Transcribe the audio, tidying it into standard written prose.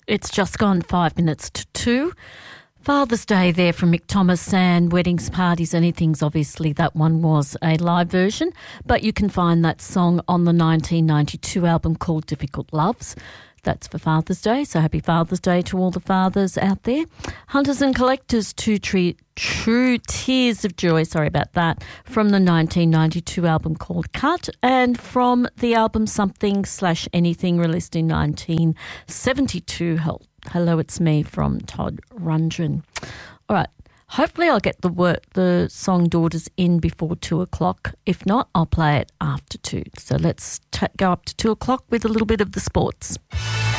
It's just gone 5 minutes to 2. Father's Day there from Mick Thomas and Weddings, Parties, Anythings. Obviously, that one was a live version, but you can find that song on the 1992 album called Difficult Loves. That's for Father's Day, so happy Father's Day to all the fathers out there. Hunters and Collectors, True Tears of Joy, sorry about that, from the 1992 album called Cut, and from the album Something/Anything released in 1972, Hello, It's Me from Todd Rundgren. All right, hopefully I'll get the song Daughters in before 2 o'clock. If not, I'll play it after 2. So let's go up to 2 o'clock with a little bit of the sports.